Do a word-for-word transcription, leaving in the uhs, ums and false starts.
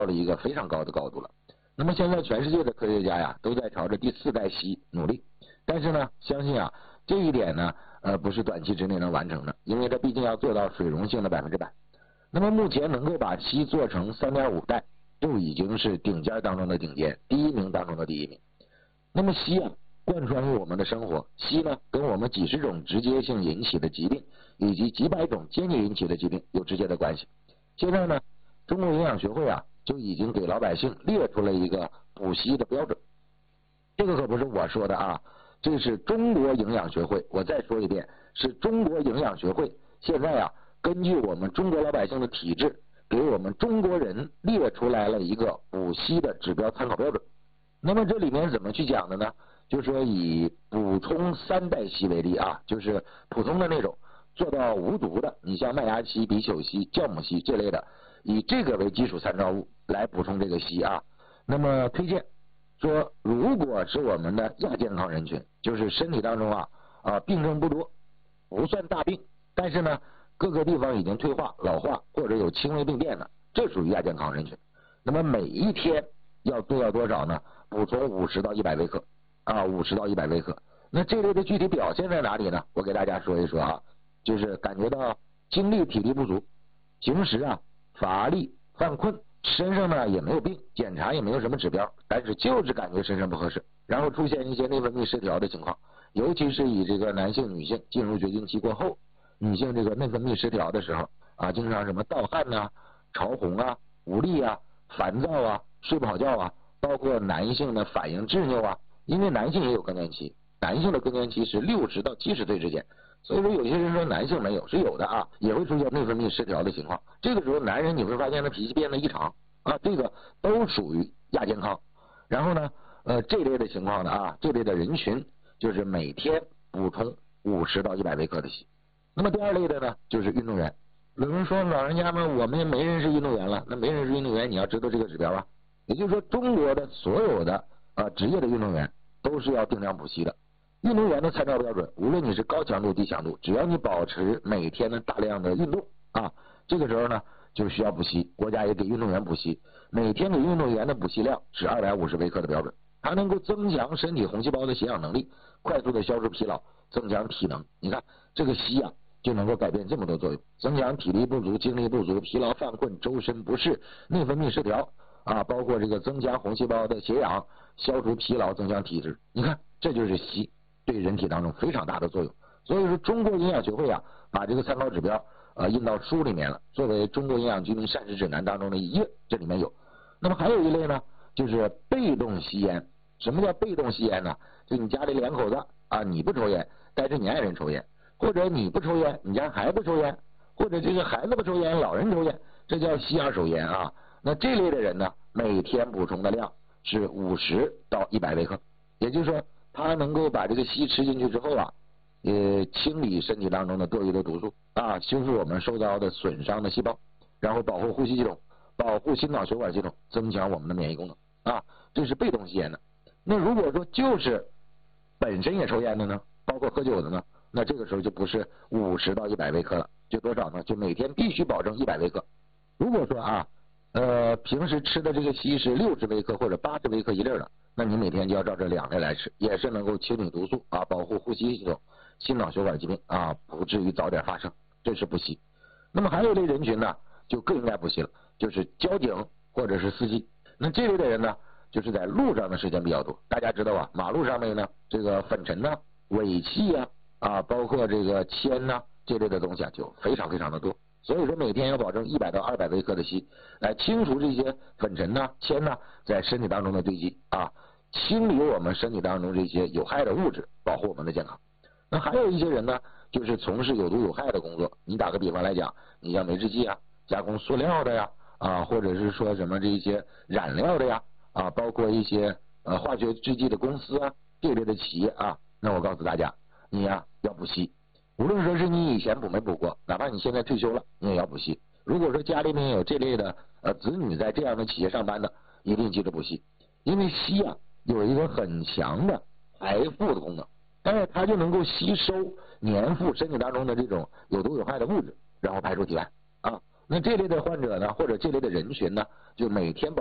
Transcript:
到了一个非常高的高度了。那么现在全世界的科学家呀，都在朝着第四代硒努力，但是呢，相信啊，这一点呢，呃，不是短期之内能完成的，因为它毕竟要做到水溶性的百分之百。那么目前能够把硒做成 三点五 代，就已经是顶尖当中的顶尖，第一名当中的第一名。那么硒啊，贯穿于我们的生活，硒呢，跟我们几十种直接性引起的疾病，以及几百种间接引起的疾病有直接的关系。现在呢，中国营养学会啊，就已经给老百姓列出了一个补硒的标准。这个可不是我说的啊，这是中国营养学会，我再说一遍，是中国营养学会现在啊，根据我们中国老百姓的体质，给我们中国人列出来了一个补硒的指标参考标准。那么这里面怎么去讲的呢？就说以补充三代硒为例啊，就是普通的那种做到无毒的，你像麦芽硒、比丘硒、酵母硒这类的，以这个为基础参照物来补充这个硒啊。那么推荐说，如果是我们的亚健康人群，就是身体当中啊啊病症不多，不算大病，但是呢各个地方已经退化、老化或者有轻微病变的，这属于亚健康人群。那么每一天要做到多少呢？补充五十到一百微克啊，五十到一百微克。那这类的具体表现在哪里呢？我给大家说一说啊，就是感觉到精力体力不足，平时啊乏力犯困，身上呢也没有病，检查也没有什么指标，但是就是感觉身上不合适，然后出现一些内分泌失调的情况，尤其是以这个男性女性进入绝经期过后，女性这个内分泌失调的时候啊，经常什么盗汗呐、潮红啊、无力啊、烦躁啊、睡不好觉啊，包括男性的反应执拗啊，因为男性也有更年期，男性的更年期是六十到七十岁之间，所以说有些人说男性没有，是有的啊，也会出现内分泌失调的情况。这个时候男人你会发现他脾气变得异常啊，这个都属于亚健康。然后呢，呃，这类的情况呢啊，这类的人群就是每天补充五十到一百微克的硒。那么第二类的呢，就是运动员。有人说老人家们我们没人是运动员了，那没人是运动员，你要知道这个指标啊。也就是说，中国的所有的呃职业的运动员都是要定量补硒的。运动员的参照标准，无论你是高强度低强度，只要你保持每天的大量的运动啊，这个时候呢就需要补硒，国家也给运动员补硒，每天给运动员的补硒量是二百五十微克的标准，它能够增强身体红细胞的携氧能力，快速的消除疲劳，增强体能。你看这个硒啊就能够改变这么多作用，增强体力不足、精力不足、疲劳犯困、周身不适、内分泌失调啊，包括这个增强红细胞的携氧，消除疲劳，增强体质。你看这就是硒对人体当中非常大的作用。所以说中国营养学会啊把这个参考指标呃印到书里面了，作为中国营养居民膳食指南当中的一页，这里面有。那么还有一类呢，就是被动吸烟。什么叫被动吸烟呢？就你家里两口子啊，你不抽烟，但是你爱人抽烟，或者你不抽烟，你家孩子抽烟，或者这个孩子不抽烟，老人抽烟，这叫吸二手烟啊。那这类的人呢，每天补充的量是五十到一百微克，也就是说他能够把这个硒吃进去之后啊，呃，清理身体当中的多余的毒素啊，修复我们受到的损伤的细胞，然后保护呼吸系统，保护心脑血管系统，增强我们的免疫功能啊，这是被动吸烟的。那如果说就是本身也抽烟的呢，包括喝酒的呢，那这个时候就不是五十到一百微克了，就多少呢？就每天必须保证一百微克。如果说啊，呃，平时吃的这个硒是六十微克或者八十微克一粒的，那你每天就要照这两类来吃，也是能够清理毒素啊，保护呼吸系统、心脑血管疾病啊，不至于早点发生，这是补硒。那么还有一类人群呢，就更应该补硒了，就是交警或者是司机。那这类的人呢，就是在路上的时间比较多。大家知道啊，马路上面呢，这个粉尘呢、尾气啊啊，包括这个铅呐、啊、这类的东西啊，就非常非常的多。所以说每天要保证一百到二百微克的硒，来清除这些粉尘呐、铅呐在身体当中的堆积啊，清理我们身体当中这些有害的物质，保护我们的健康。那还有一些人呢，就是从事有毒有害的工作。你打个比方来讲，你像煤制剂啊、加工塑料的呀啊，或者是说什么这些染料的呀啊，包括一些呃化学制剂的公司啊这类的企业啊，那我告诉大家，你呀要补硒。无论说是你以前补没补过，哪怕你现在退休了，你也要补硒。如果说家里面有这类的呃子女在这样的企业上班的，一定记得补硒，因为硒啊有一个很强的排附的功能，但是它就能够吸收粘附身体当中的这种有毒有害的物质，然后排出体外啊。 那这类的患者呢，或者这类的人群呢，就每天保